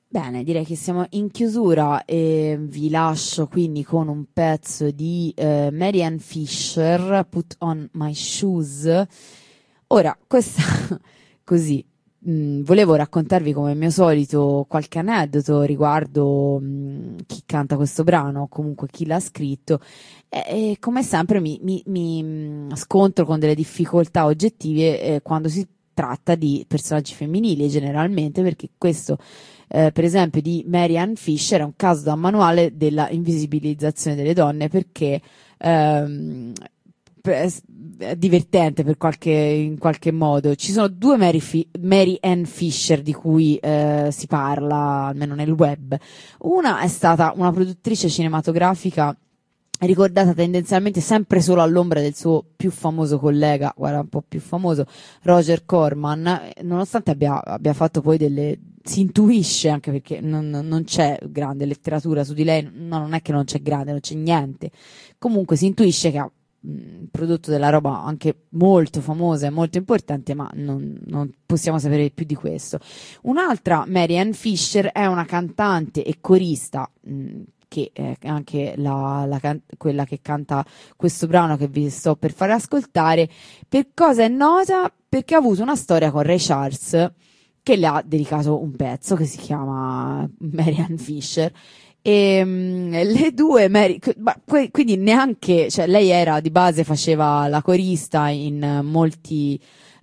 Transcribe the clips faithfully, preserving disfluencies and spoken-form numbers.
Bene, direi che siamo in chiusura e vi lascio quindi con un pezzo di eh, Marianne Fisher, Put on My Shoes. Ora, questa così, mh, volevo raccontarvi come mio solito qualche aneddoto riguardo mh, chi canta questo brano, o comunque chi l'ha scritto, e, e come sempre mi, mi- mi, mh, scontro con delle difficoltà oggettive eh, quando si tratta di personaggi femminili generalmente, perché questo eh, per esempio di Marianne Fisher è un caso da manuale della invisibilizzazione delle donne, perché ehm, è è divertente per qualche, in qualche modo. Ci sono due Mary, Fi- Mary Ann Fisher di cui eh, si parla, almeno nel web. Una è stata una produttrice cinematografica ricordata tendenzialmente sempre solo all'ombra del suo più famoso collega, guarda un po' più famoso, Roger Corman, eh, nonostante abbia, abbia fatto poi delle... si intuisce, anche perché non, non c'è grande letteratura su di lei, no, non è che non c'è grande, non c'è niente, comunque si intuisce che ha mh, prodotto della roba anche molto famosa e molto importante, ma non, non possiamo sapere più di questo. Un'altra, Marianne Fisher, è una cantante e corista, mh, che è anche la, la can- quella che canta questo brano che vi sto per fare ascoltare. Per cosa è nota? Perché ha avuto una storia con Ray Charles, che le ha dedicato un pezzo che si chiama Marianne Fisher. E mm, le due, Mary, que- ma que- quindi neanche, cioè lei era di base, faceva la corista in eh, molti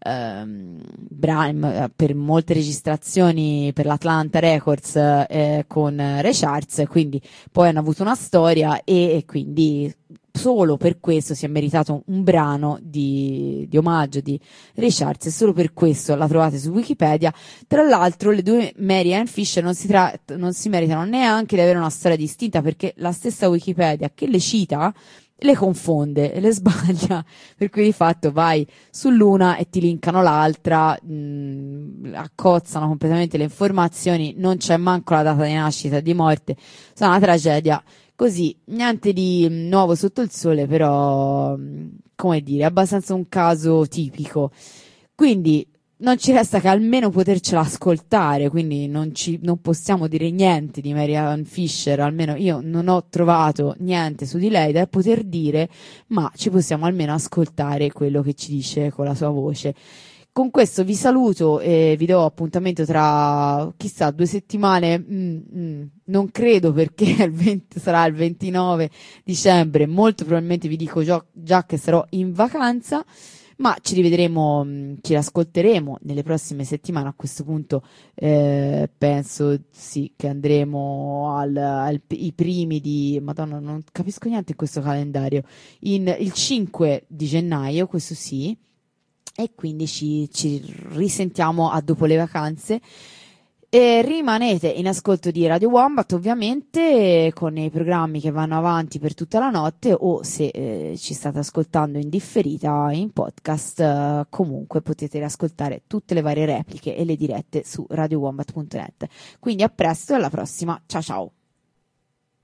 ehm, brani, m- eh, per molte registrazioni per l'Atlanta Records eh, con Ray Charles, quindi poi hanno avuto una storia e, e quindi solo per questo si è meritato un brano di, di omaggio di Ray Charles, e solo per questo la trovate su Wikipedia. Tra l'altro le due Marianne Fisher non si, tra- non si meritano neanche di avere una storia distinta, perché la stessa Wikipedia che le cita le confonde e le sbaglia, per cui di fatto vai sull'una e ti linkano l'altra, mh, accozzano completamente le informazioni, non c'è manco la data di nascita e di morte, sono una tragedia. Così, niente di mh, nuovo sotto il sole, però, mh, come dire, abbastanza un caso tipico. Quindi non ci resta che almeno potercela ascoltare, quindi non, ci, non possiamo dire niente di Marianne Fisher, almeno io non ho trovato niente su di lei da poter dire, ma ci possiamo almeno ascoltare quello che ci dice con la sua voce. Con questo vi saluto e vi do appuntamento tra, chissà, due settimane, mm, mm, non credo, perché il venti sarà il ventinove dicembre, molto probabilmente vi dico già, già che sarò in vacanza, ma ci rivedremo, mh, ci ascolteremo nelle prossime settimane. A questo punto eh, penso sì che andremo al, al- i primi di, Madonna, non capisco niente in questo calendario, in, il cinque di gennaio, questo sì, e quindi ci, ci risentiamo a dopo le vacanze. E rimanete in ascolto di Radio Wombat, ovviamente, con i programmi che vanno avanti per tutta la notte, o se eh, ci state ascoltando in differita in podcast, eh, comunque potete ascoltare tutte le varie repliche e le dirette su radio wombat punto net. Quindi a presto e alla prossima, ciao ciao!